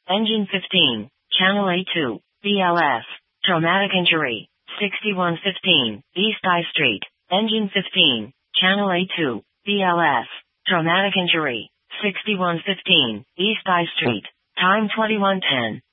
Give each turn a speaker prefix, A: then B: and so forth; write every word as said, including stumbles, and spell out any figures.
A: Engine fifteen, Channel A two, B L S, traumatic injury, sixty-one fifteen, East I Street. Engine fifteen, Channel A two, B L S, traumatic injury, sixty-one fifteen, East I Street. Time twenty-one ten.